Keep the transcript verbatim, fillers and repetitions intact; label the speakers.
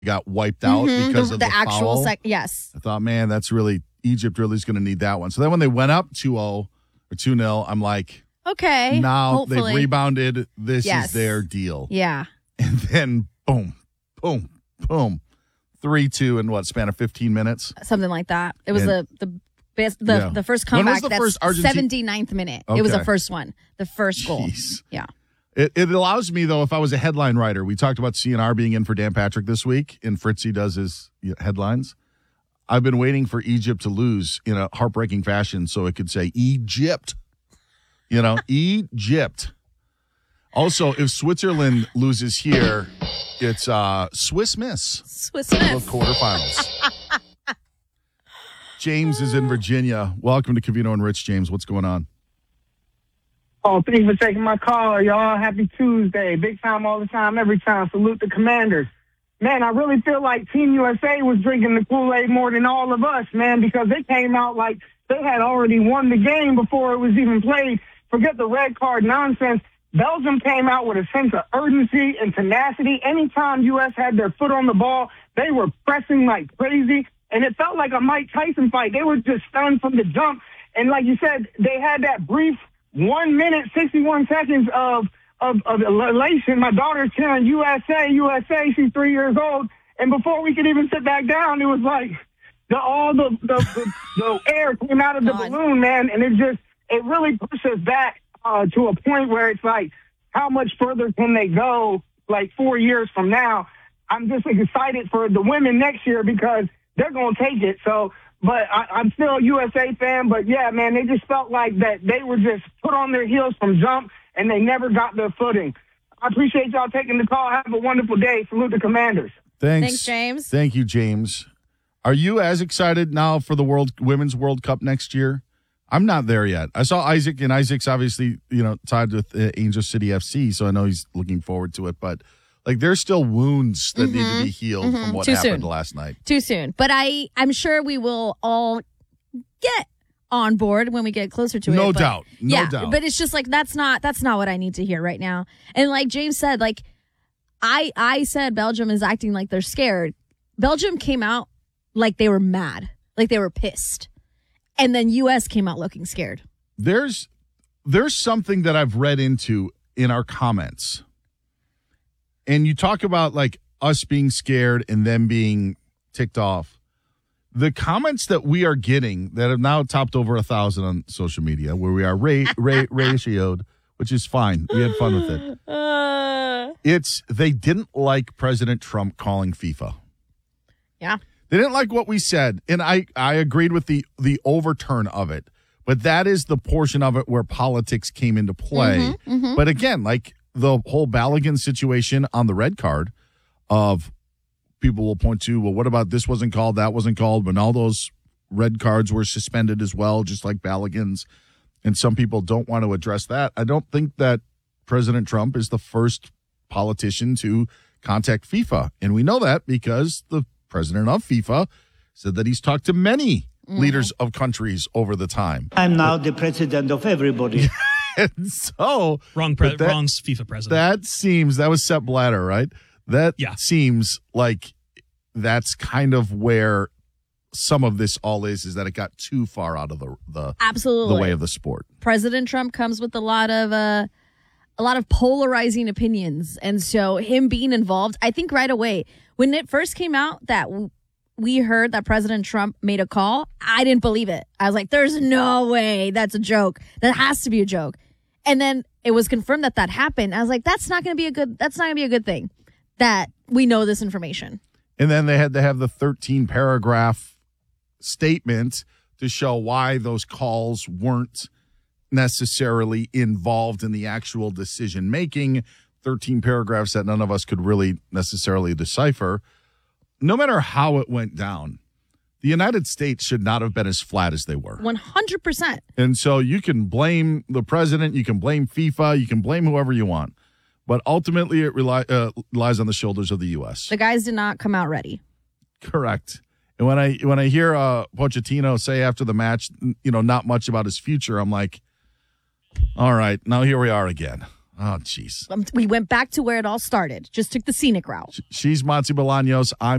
Speaker 1: got wiped out
Speaker 2: mm-hmm.
Speaker 1: because
Speaker 2: the,
Speaker 1: of
Speaker 2: the,
Speaker 1: the
Speaker 2: actual
Speaker 1: foul.
Speaker 2: sec. Yes.
Speaker 1: I thought, man, that's really Egypt really is going to need that one. So then when they went up two oh or two nil, I'm like,
Speaker 2: okay.
Speaker 1: Now
Speaker 2: hopefully.
Speaker 1: they've rebounded. This
Speaker 2: yes.
Speaker 1: is their deal.
Speaker 2: Yeah.
Speaker 1: And then boom, boom, boom, three two in what span of fifteen minutes,
Speaker 2: something like that. It was
Speaker 1: and,
Speaker 2: the the best the
Speaker 1: yeah.
Speaker 2: the first
Speaker 1: When was
Speaker 2: comeback.
Speaker 1: the
Speaker 2: That's
Speaker 1: first Argentina-
Speaker 2: seventy-ninth minute.
Speaker 1: Okay.
Speaker 2: It was the first one, the first goal.
Speaker 1: Jeez.
Speaker 2: Yeah.
Speaker 1: It, it allows me, though, if I was a headline writer, we talked about C N R being in for Dan Patrick this week, and Fritzy does his headlines. I've been waiting for Egypt to lose in a heartbreaking fashion so it could say Egypt. You know, Egypt. Also, if Switzerland loses here, it's uh, Swiss Miss.
Speaker 2: Swiss Miss.
Speaker 1: The quarterfinals. James is in Virginia. Welcome to Covino and Rich. James, what's going on?
Speaker 3: Oh, thanks for taking my call, y'all. Happy Tuesday. Big time all the time, every time. Salute the Commanders. Man, I really feel like Team U S A was drinking the Kool-Aid more than all of us, man, because they came out like they had already won the game before it was even played. Forget the red card nonsense. Belgium came out with a sense of urgency and tenacity. Anytime U S had their foot on the ball, they were pressing like crazy, and it felt like a Mike Tyson fight. They were just stunned from the jump. And like you said, they had that brief one minute, sixty-one seconds of, of, of elation. My daughter's cheering U S A, U S A. She's three years old. And before we could even sit back down, it was like the, all the, the, the, the air came out of the
Speaker 2: God.
Speaker 3: balloon, man. And it just, it really pushes back uh, to a point where it's like, how much further can they go like four years from now? I'm just excited for the women next year because they're going to take it. So, But I, I'm still a U S A fan. But, yeah, man, they just felt like that they were just put on their heels from jump, and they never got their footing. I appreciate y'all taking the call. Have a wonderful day. Salute the Commanders.
Speaker 1: Thanks.
Speaker 2: Thanks, James.
Speaker 1: Thank you, James. Are you as excited now for the World Women's World Cup next year? I'm not there yet. I saw Isaac, and Isaac's obviously, you know, tied with uh, Angel City F C, so I know he's looking forward to it. But, like, there's still wounds that
Speaker 2: Mm-hmm.
Speaker 1: need to be healed
Speaker 2: Mm-hmm.
Speaker 1: from what
Speaker 2: Too
Speaker 1: happened
Speaker 2: soon.
Speaker 1: last night.
Speaker 2: Too soon. But I, I'm sure we will all get on board when we get closer to it.
Speaker 1: No
Speaker 2: but,
Speaker 1: doubt. No
Speaker 2: yeah,
Speaker 1: doubt.
Speaker 2: But it's just like that's not that's not what I need to hear right now. And like James said, like I I said Belgium is acting like they're scared. Belgium came out like they were mad, like they were pissed. And then U S came out looking scared.
Speaker 1: There's there's something that I've read into in our comments. And you talk about like us being scared and them being ticked off. The comments that we are getting that have now topped over a thousand on social media, where we are ra- ra- ratioed, which is fine. We had fun with it.
Speaker 2: Uh,
Speaker 1: It's they didn't like President Trump calling FIFA.
Speaker 2: yeah.
Speaker 1: They didn't like what we said, and I, I agreed with the the overturn of it. But that is the portion of it where politics came into play.
Speaker 2: Mm-hmm, mm-hmm.
Speaker 1: But again, like the whole Balogun situation on the red card of people will point to, well, what about this wasn't called, that wasn't called, but all those red cards were suspended as well, just like Balogun's. And some people don't want to address that. I don't think that President Trump is the first politician to contact FIFA. And we know that because the president of FIFA said that he's talked to many mm-hmm. leaders of countries over the time.
Speaker 4: I'm now the president of everybody.
Speaker 1: And so
Speaker 5: wrong, pre-
Speaker 1: that,
Speaker 5: wrong FIFA president.
Speaker 1: That seems that was Sepp Blatter, right? That
Speaker 5: yeah.
Speaker 1: seems like that's kind of where some of this all is, is that it got too far out of the the,
Speaker 2: Absolutely.
Speaker 1: the way of the sport.
Speaker 2: President Trump comes with a lot of uh, a lot of polarizing opinions, and so him being involved, I think right away when it first came out that w- we heard that President Trump made a call, I didn't believe it. I was like, "There's no way that's a joke. That has to be a joke." And then it was confirmed that that happened. I was like, "That's not going to be a good. That's not going to be a good thing." That we know this information.
Speaker 1: And then they had to have the thirteen paragraph statement to show why those calls weren't necessarily involved in the actual decision making. thirteen paragraphs that none of us could really necessarily decipher. No matter how it went down, the United States should not have been as flat as they were.
Speaker 2: one hundred percent.
Speaker 1: And so you can blame the president, you can blame FIFA, you can blame whoever you want. But ultimately, it rely, uh, lies on the shoulders of the U S.
Speaker 2: The guys did not come out ready.
Speaker 1: Correct. And when I when I hear uh, Pochettino say after the match, you know, not much about his future, I'm like, all right, now here we are again. Oh, jeez.
Speaker 2: Um, we went back to where it all started. Just took the scenic route.
Speaker 1: She's Monty Bolaños. I'm